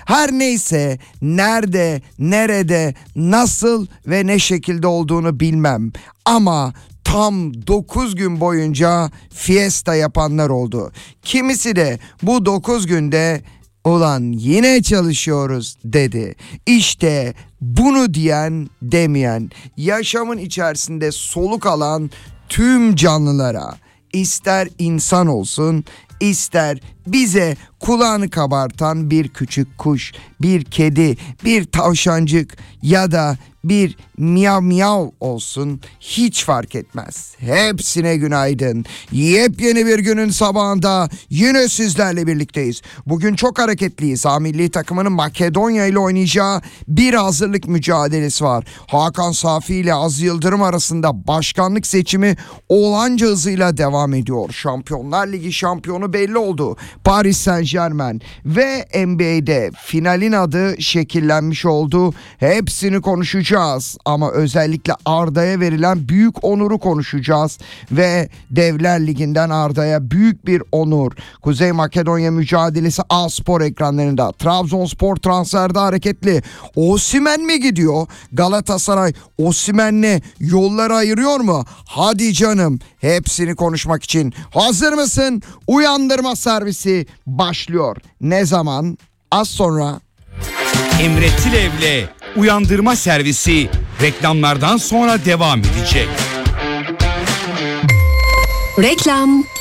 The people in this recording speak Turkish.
Her neyse, nerede, nerede, nasıl ve ne şekilde olduğunu bilmem. Ama tam 9 gün boyunca fiesta yapanlar oldu. Kimisi de bu 9 günde "Ulan yine çalışıyoruz" dedi. İşte bunu diyen, demeyen, yaşamın içerisinde soluk alan tüm canlılara, ister insan olsun, ister bize kulağını kabartan bir küçük kuş, bir kedi, bir tavşancık ya da bir miyav miyav olsun, hiç fark etmez. Hepsine günaydın. Yepyeni bir günün sabahında yine sizlerle birlikteyiz. Bugün çok hareketliyiz. A milli takımının Makedonya ile oynayacağı bir hazırlık mücadelesi var. Hakan Safi ile Az Yıldırım arasında başkanlık seçimi olanca hızıyla devam ediyor. Şampiyonlar Ligi şampiyonu belli oldu. Paris Saint-Germain ve NBA'de finalin adı şekillenmiş oldu. Hepsini konuşacağız ama özellikle Arda'ya verilen büyük onuru konuşacağız ve Devler Ligi'nden Arda'ya büyük bir onur. Kuzey Makedonya mücadelesi A-Spor ekranlarında. Trabzonspor transferde hareketli. Osimhen mi gidiyor? Galatasaray Osimhen'le yolları ayırıyor mu? Hadi canım, hepsini konuşmak için hazır mısın? Uyandırma servisi başlıyor. Ne zaman? Az sonra. Emre Tilev'le Uyandırma servisi reklamlardan sonra devam edecek. Reklam.